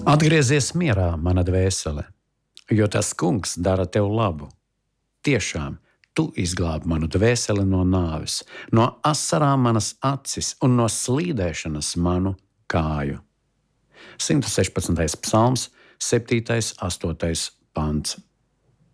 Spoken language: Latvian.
Atgriezies mierā, mana dvēsele, jo tas kungs dara tev labu. Tiešām, tu izglābi manu dvēseli no nāves, no asarām manas acis un no slīdēšanas manu kāju. 116. psalms, 7. 8. pants.